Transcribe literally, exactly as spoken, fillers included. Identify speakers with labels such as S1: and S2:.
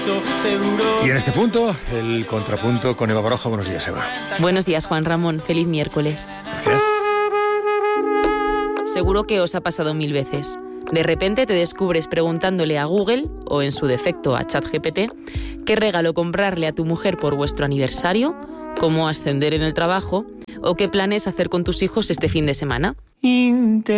S1: Y en este punto, el contrapunto con Eva Baroja. Buenos días, Eva.
S2: Buenos días, Juan Ramón. Feliz miércoles.
S1: Gracias.
S2: Seguro que os ha pasado mil veces. De repente te descubres preguntándole a Google, o en su defecto a ChatGPT, qué regalo comprarle a tu mujer por vuestro aniversario, cómo ascender en el trabajo o qué planes hacer con tus hijos este fin de semana.